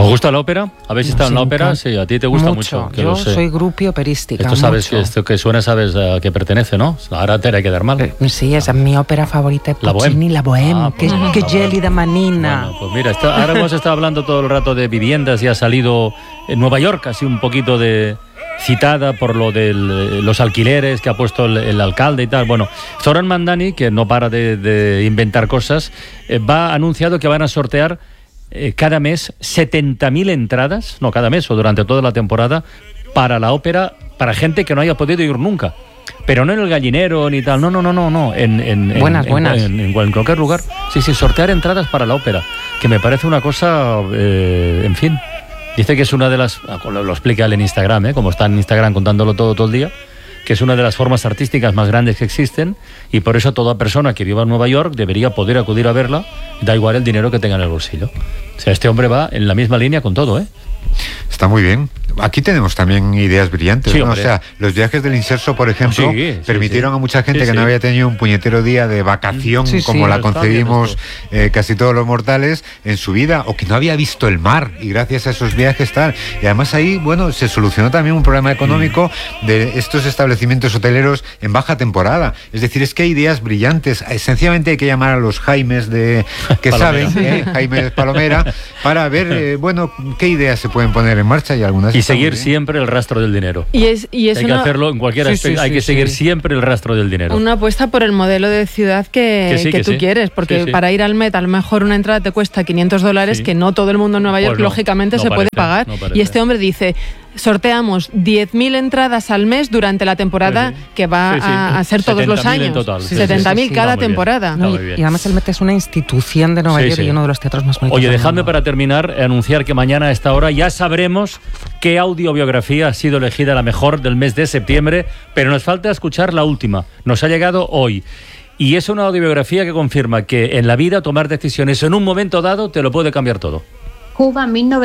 gusta la ópera? ¿Habéis estado en la ópera? Sí, a ti te gusta mucho. Yo soy grupi operística. Esto sabes que esto que suena, sabes a qué pertenece, ¿no? Ahora te haré quedar mal. Sí, esa es mi ópera favorita, Puccini, La Bohème, que gélida manina. Bueno, pues mira, ahora hemos estado hablando todo el rato de viviendas y ha salido en Nueva York así un poquito de citada por lo de los alquileres que ha puesto el alcalde y tal. Bueno, Zoran Mandani, que no para de inventar cosas, ha anunciado que van a sortear cada mes 70.000 entradas, no cada mes o durante toda la temporada, para la ópera, para gente que no haya podido ir nunca. Pero no en el Gallinero ni tal, no. En cualquier lugar. Sí, sortear entradas para la ópera, que me parece una cosa, en fin. Dice que es una de las, lo explica él en Instagram, como está en Instagram contándolo todo el día, que es una de las formas artísticas más grandes que existen y por eso toda persona que viva en Nueva York debería poder acudir a verla, da igual el dinero que tenga en el bolsillo. O sea, este hombre va en la misma línea con todo, Está muy bien. Aquí tenemos también ideas brillantes, sí, ¿no? O sea, los viajes del Inserso, por ejemplo, permitieron a mucha gente que no había tenido un puñetero día de vacación como la concebimos casi todos los mortales en su vida, o que no había visto el mar, y gracias a esos viajes tal. Y además ahí, bueno, se solucionó también un problema económico de estos establecimientos hoteleros en baja temporada. Es decir, es que hay ideas brillantes. Sencillamente hay que llamar a los Jaimes que saben, Jaime Palomera, para ver, bueno, qué ideas se pueden poner en marcha y algunas. Y seguir siempre el rastro del dinero. Y es hay que hacerlo en cualquier aspecto, hay que seguir siempre el rastro del dinero. Una apuesta por el modelo de ciudad que tú quieres, porque para ir al Met a lo mejor una entrada te cuesta $500, que no todo el mundo en Nueva York lógicamente se puede pagar. Y este hombre dice, sorteamos 10.000 entradas al mes durante la temporada que va a ser todos los años. 70.000 cada temporada. Y además el Met es una institución de Nueva York y uno de los teatros más bonitos. Oye, dejadme para terminar anunciar que mañana a esta hora ya sabremos qué audiobiografía ha sido elegida la mejor del mes de septiembre, pero nos falta escuchar la última. Nos ha llegado hoy. Y es una audiobiografía que confirma que en la vida tomar decisiones en un momento dado te lo puede cambiar todo. Cuba,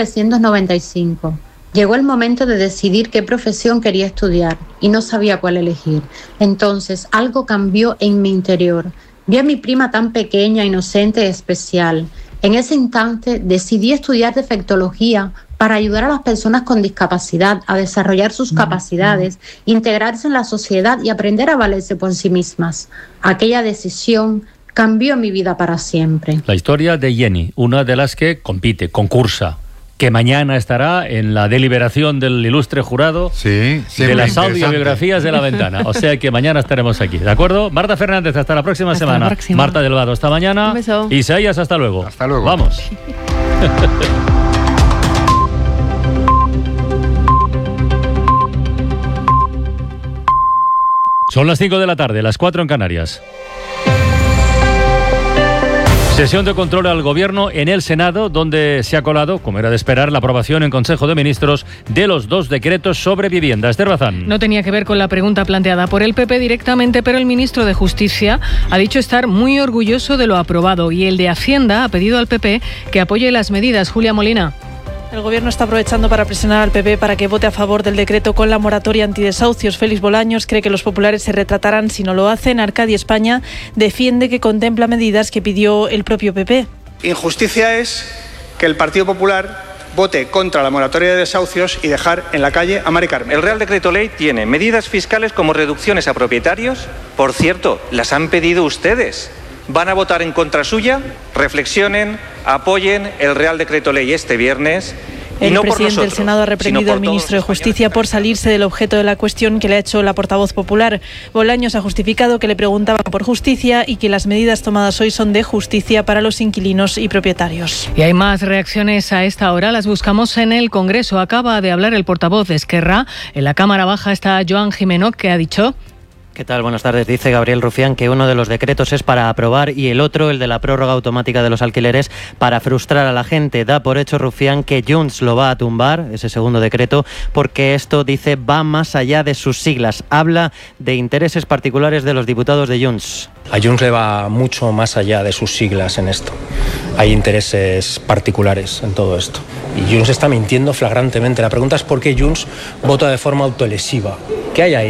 1995. Llegó el momento de decidir qué profesión quería estudiar y no sabía cuál elegir. Entonces algo cambió en mi interior. Vi a mi prima tan pequeña, inocente y especial. En ese instante decidí estudiar defectología para ayudar a las personas con discapacidad a desarrollar sus capacidades, integrarse en la sociedad y aprender a valerse por sí mismas. Aquella decisión cambió mi vida para siempre. La historia de Jenny, una de las que concursa, que mañana estará en la deliberación del ilustre jurado de las audiobiografías de La Ventana. O sea que mañana estaremos aquí, ¿de acuerdo? Marta Fernández, hasta la próxima semana. Marta del Vado, hasta mañana. Un beso. Isaías, hasta luego. Hasta luego. Vamos. Son las 5 de la tarde, las 4 en Canarias. Sesión de control al Gobierno en el Senado, donde se ha colado, como era de esperar, la aprobación en Consejo de Ministros de los 2 decretos sobre vivienda. Esther Bazán. No tenía que ver con la pregunta planteada por el PP directamente, pero el ministro de Justicia ha dicho estar muy orgulloso de lo aprobado y el de Hacienda ha pedido al PP que apoye las medidas. Julia Molina. El Gobierno está aprovechando para presionar al PP para que vote a favor del decreto con la moratoria antidesahucios. Félix Bolaños cree que los populares se retratarán si no lo hacen. Arcadia España defiende que contempla medidas que pidió el propio PP. Injusticia es que el Partido Popular vote contra la moratoria de desahucios y dejar en la calle a Mari Carmen. El Real Decreto Ley tiene medidas fiscales como reducciones a propietarios. Por cierto, las han pedido ustedes. ¿Van a votar en contra suya? Reflexionen, apoyen el Real Decreto Ley este viernes. El presidente del Senado ha reprendido al ministro de Justicia por salirse del objeto de la cuestión que le ha hecho la portavoz popular. Bolaños ha justificado que le preguntaban por justicia y que las medidas tomadas hoy son de justicia para los inquilinos y propietarios. Y hay más reacciones a esta hora, las buscamos en el Congreso. Acaba de hablar el portavoz de Esquerra. En la Cámara Baja está Joan Jimeno, que ha dicho... ¿Qué tal? Buenas tardes. Dice Gabriel Rufián que uno de los decretos es para aprobar y el otro, el de la prórroga automática de los alquileres, para frustrar a la gente. Da por hecho Rufián que Junts lo va a tumbar, ese segundo decreto, porque esto, dice, va más allá de sus siglas. Habla de intereses particulares de los diputados de Junts. A Junts le va mucho más allá de sus siglas en esto. Hay intereses particulares en todo esto. Y Junts está mintiendo flagrantemente. La pregunta es por qué Junts vota de forma autolesiva. ¿Qué hay ahí?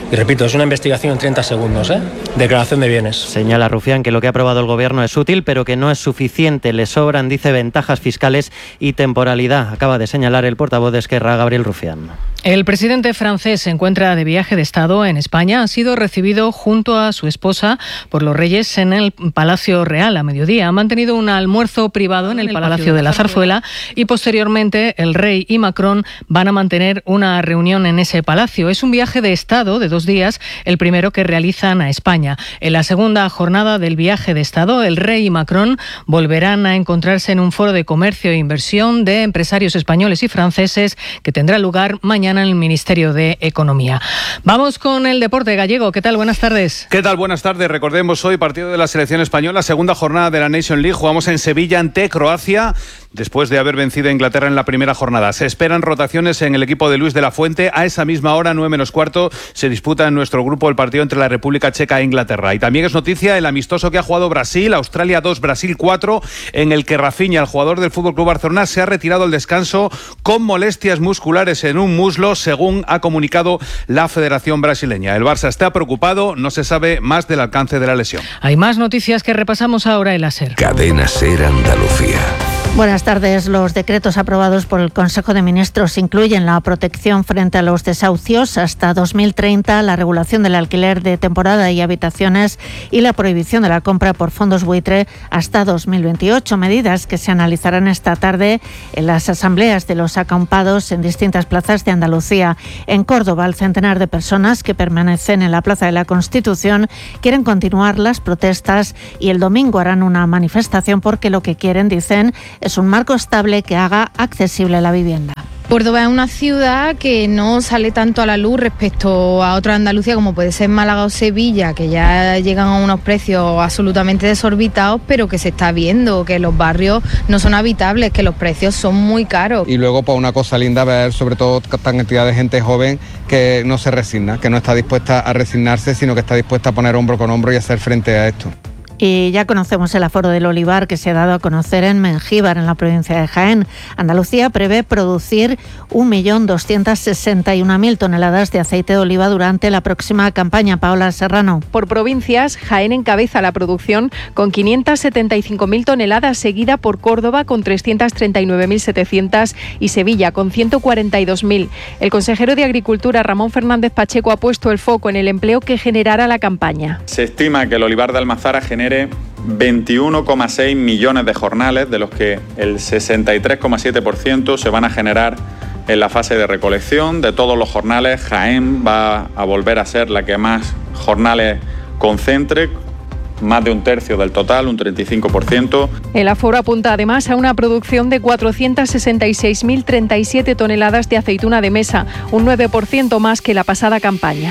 Y repito, es una investigación en 30 segundos, declaración de bienes. Señala Rufián que lo que ha aprobado el Gobierno es útil, pero que no es suficiente. Le sobran, dice, ventajas fiscales y temporalidad. Acaba de señalar el portavoz de Esquerra, Gabriel Rufián. El presidente francés se encuentra de viaje de Estado en España. Ha sido recibido junto a su esposa por los Reyes en el Palacio Real a mediodía. Ha mantenido un almuerzo privado en el Palacio de la Zarzuela y posteriormente el rey y Macron van a mantener una reunión en ese palacio. Es un viaje de Estado de 2 días, el primero que realizan a España. En la segunda jornada del viaje de Estado, el rey y Macron volverán a encontrarse en un foro de comercio e inversión de empresarios españoles y franceses que tendrá lugar mañana en el Ministerio de Economía. Vamos con el deporte. Gallego, ¿qué tal? Buenas tardes. ¿Qué tal? Buenas tardes. Recordemos hoy partido de la selección española, segunda jornada de la Nation League. Jugamos en Sevilla ante Croacia después de haber vencido a Inglaterra en la primera jornada. Se esperan rotaciones en el equipo de Luis de la Fuente. A esa misma hora, 9:15, se disputa en nuestro grupo el partido entre la República Checa e Inglaterra. Y también es noticia el amistoso que ha jugado Brasil, Australia 2, Brasil 4, en el que Rafinha, el jugador del FC Barcelona, se ha retirado al descanso con molestias musculares en un muslo, según ha comunicado la Federación Brasileña. El Barça está preocupado, no se sabe más del alcance de la lesión. Hay más noticias que repasamos ahora en la SER. Cadena SER Andalucía. Buenas tardes. Los decretos aprobados por el Consejo de Ministros incluyen la protección frente a los desahucios hasta 2030, la regulación del alquiler de temporada y habitaciones y la prohibición de la compra por fondos buitre hasta 2028. Medidas que se analizarán esta tarde en las asambleas de los acampados en distintas plazas de Andalucía. En Córdoba, el centenar de personas que permanecen en la Plaza de la Constitución quieren continuar las protestas y el domingo harán una manifestación porque lo que quieren, dicen, es un marco estable que haga accesible la vivienda. Córdoba es una ciudad que no sale tanto a la luz respecto a otra Andalucía como puede ser Málaga o Sevilla, que ya llegan a unos precios absolutamente desorbitados, pero que se está viendo que los barrios no son habitables, que los precios son muy caros. Y luego, pues una cosa linda ver sobre todo tan cantidad de gente joven que no se resigna, que no está dispuesta a resignarse, sino que está dispuesta a poner hombro con hombro y hacer frente a esto. Y ya conocemos el aforo del olivar que se ha dado a conocer en Mengíbar, en la provincia de Jaén. Andalucía prevé producir 1.261.000 toneladas de aceite de oliva durante la próxima campaña. Paola Serrano. Por provincias, Jaén encabeza la producción con 575.000 toneladas, seguida por Córdoba con 339.700 y Sevilla con 142.000. El consejero de Agricultura, Ramón Fernández Pacheco, ha puesto el foco en el empleo que generará la campaña. Se estima que el olivar de Almazara genere 21,6 millones de jornales, de los que el 63,7% se van a generar en la fase de recolección. De todos los jornales, Jaén va a volver a ser la que más jornales concentre, más de un tercio del total, un 35%. El aforo apunta además a una producción de 466.037 toneladas de aceituna de mesa, un 9% más que la pasada campaña.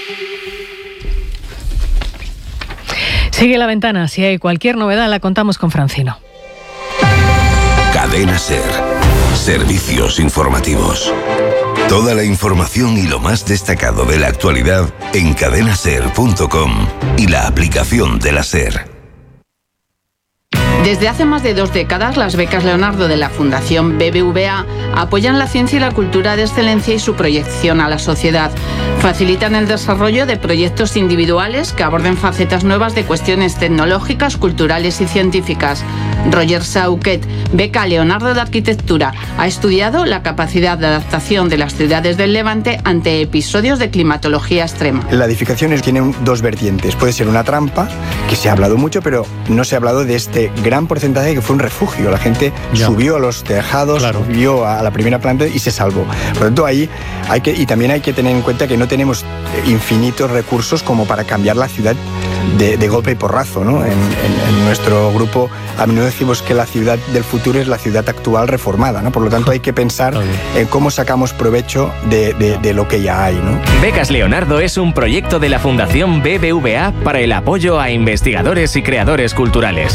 Sigue La Ventana. Si hay cualquier novedad, la contamos con Francino. Cadena SER. Servicios informativos. Toda la información y lo más destacado de la actualidad en cadenaser.com y la aplicación de la SER. Desde hace más de 2 décadas, las becas Leonardo de la Fundación BBVA apoyan la ciencia y la cultura de excelencia y su proyección a la sociedad. Facilitan el desarrollo de proyectos individuales que aborden facetas nuevas de cuestiones tecnológicas, culturales y científicas. Roger Sauquet, beca Leonardo de Arquitectura, ha estudiado la capacidad de adaptación de las ciudades del Levante ante episodios de climatología extrema. La edificación tiene 2 vertientes. Puede ser una trampa, que se ha hablado mucho, pero no se ha hablado de este gran porcentaje que fue un refugio. La gente subió a los tejados, subió a la primera planta y se salvó. Por lo tanto, ahí también hay que tener en cuenta que no tenemos infinitos recursos como para cambiar la ciudad de golpe y porrazo, ¿no? En nuestro grupo a menudo decimos que la ciudad del futuro es la ciudad actual reformada, ¿no? Por lo tanto, hay que pensar en cómo sacamos provecho de lo que ya hay, ¿no? Becas Leonardo es un proyecto de la Fundación BBVA para el apoyo a investigadores y creadores culturales.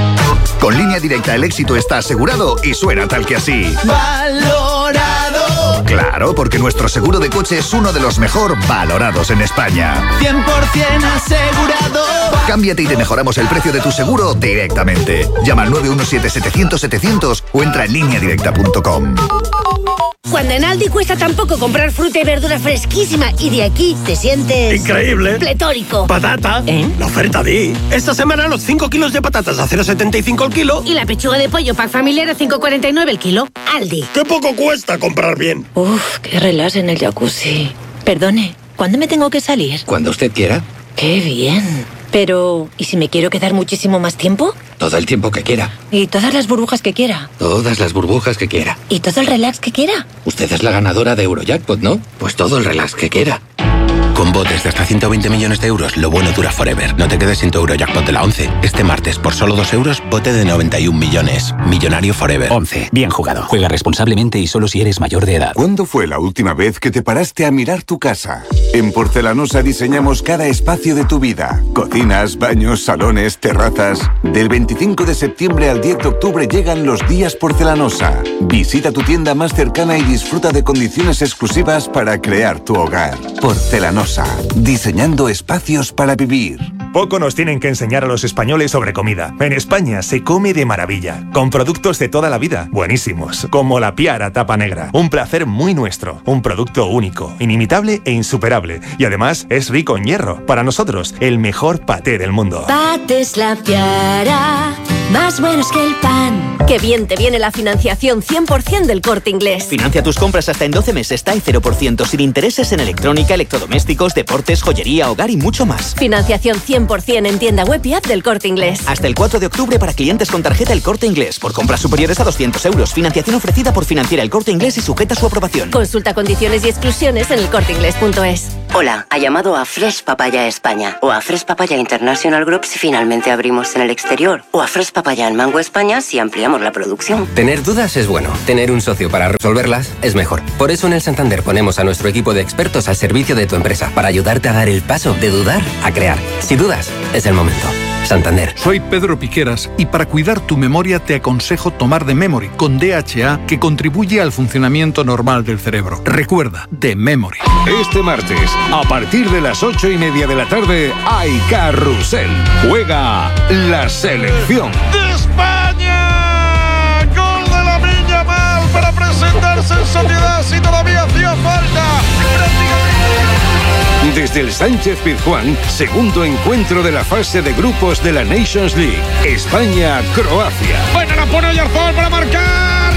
Con Línea Directa el éxito está asegurado y suena tal que así. Valorado. Claro, porque nuestro seguro de coche es uno de los mejor valorados en España. 100% asegurado. Cámbiate y te mejoramos el precio de tu seguro directamente. Llama al 917-700-700 o entra en lineadirecta.com. Cuando en Aldi cuesta tan poco comprar fruta y verdura fresquísima y de aquí te sientes... ¡increíble! ¡Pletórico! ¡Patata! La oferta Di. Esta semana los 5 kilos de patatas a 0,75 el kilo. Y la pechuga de pollo pack familiar a 5,49 el kilo. Aldi. ¡Qué poco cuesta comprar bien! Uf, qué relax en el jacuzzi. Perdone, ¿cuándo me tengo que salir? Cuando usted quiera. ¡Qué bien! Pero, ¿y si me quiero quedar muchísimo más tiempo? Todo el tiempo que quiera. ¿Y todas las burbujas que quiera? Todas las burbujas que quiera. ¿Y todo el relax que quiera? Usted es la ganadora de Eurojackpot, ¿no? Pues todo el relax que quiera. Con botes de hasta 120 millones de euros, lo bueno dura forever. No te quedes sin tu Eurojackpot de la 11. Este martes, por solo 2 euros, bote de 91 millones. Millonario forever. 11. Bien jugado. Juega responsablemente y solo si eres mayor de edad. ¿Cuándo fue la última vez que te paraste a mirar tu casa? En Porcelanosa diseñamos cada espacio de tu vida. Cocinas, baños, salones, terrazas. Del 25 de septiembre al 10 de octubre llegan los días Porcelanosa. Visita tu tienda más cercana y disfruta de condiciones exclusivas para crear tu hogar. Porcelanosa. Diseñando espacios para vivir. Poco nos tienen que enseñar a los españoles sobre comida. En España se come de maravilla, con productos de toda la vida, buenísimos, como la Piara tapa negra. Un placer muy nuestro, un producto único, inimitable e insuperable. Y además es rico en hierro. Para nosotros, el mejor paté del mundo. Patés La Piara, más buenos que el pan. Qué bien te viene la financiación 100% del Corte Inglés. Financia tus compras hasta en 12 meses, TAE 0% sin intereses en electrónica, electrodomésticos, deportes, joyería, hogar y mucho más. Financiación 100% en tienda web y app del Corte Inglés. Hasta el 4 de octubre para clientes con tarjeta El Corte Inglés. Por compras superiores a 200 euros. Financiación ofrecida por Financiera El Corte Inglés y sujeta a su aprobación. Consulta condiciones y exclusiones en elcorteinglés.es. Hola, ha llamado a Fresh Papaya España o a Fresh Papaya International Group si finalmente abrimos en el exterior o a Fresh Papaya en Mango España si ampliamos la producción. Tener dudas es bueno, tener un socio para resolverlas es mejor. Por eso en el Santander ponemos a nuestro equipo de expertos al servicio de tu empresa para ayudarte a dar el paso de dudar a crear. Si dudas, es el momento. Santander. Soy Pedro Piqueras y para cuidar tu memoria te aconsejo tomar The Memory con DHA que contribuye al funcionamiento normal del cerebro. Recuerda, The Memory. Este martes, a partir de las 8:30 de la tarde, hay Carrusel. Juega la selección de España. Gol de Lamine Yamal para presentarse en sociedad si todavía hacía falta. Desde el Sánchez Pizjuán, segundo encuentro de la fase de grupos de la Nations League. España-Croacia. Bueno, la pone Oyarzabal para marcar.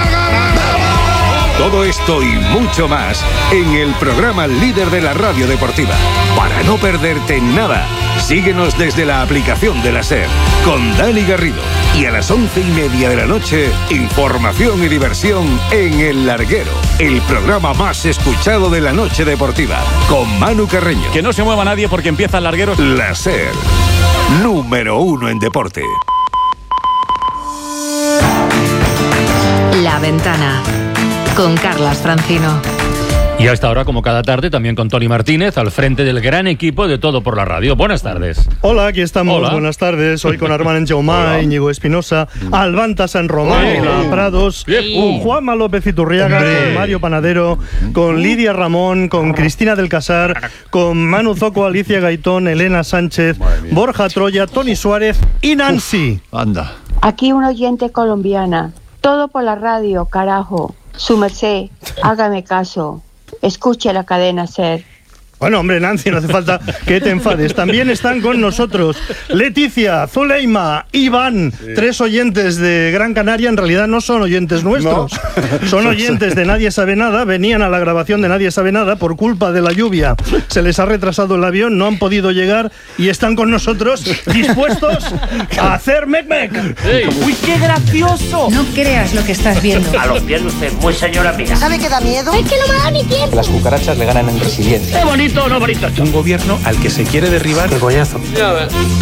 Todo esto y mucho más en el programa líder de la radio deportiva. Para no perderte nada, síguenos desde la aplicación de la SER con Dani Garrido. Y a las 11:30 de la noche, información y diversión en El Larguero, el programa más escuchado de la noche deportiva, con Manu Carreño. Que no se mueva nadie porque empieza El Larguero. La SER, número 1 en deporte. La Ventana, con Carlas Francino. Y hasta ahora, como cada tarde, también con Tony Martínez, al frente del gran equipo de Todo por la Radio. Buenas tardes. Hola, aquí estamos. Hola. Buenas tardes. Hoy con Armand Jaumá, Íñigo Espinosa, Albanta San Román, Prados, Juanma López Iturriaga, con Mario Panadero, con Lidia Ramón, con Cristina del Casar, con Manu Zoco, Alicia Gaitón, Elena Sánchez, Borja Troya, Tony Suárez y Nancy. Anda. Aquí una oyente colombiana. Todo por la radio, carajo. Su merced, hágame caso. Escuche la cadena SER. Bueno, hombre, Nancy, no hace falta que te enfades. También están con nosotros Leticia, Zuleima, Iván, 3 oyentes de Gran Canaria. En realidad no son oyentes nuestros, son oyentes de Nadie Sabe Nada. Venían a la grabación de Nadie Sabe Nada por culpa de la lluvia. Se les ha retrasado el avión, no han podido llegar y están con nosotros dispuestos a hacer mec-mec. ¡Uy, qué gracioso! No creas lo que estás viendo. A los pies de usted, muy señora mía. ¿Sabe qué da miedo? Es que no me da ni tiempo. Las cucarachas le ganan en resiliencia. ¡Qué bonito, no bonito! Un gobierno al que se quiere derribar. ¡Qué coñazo!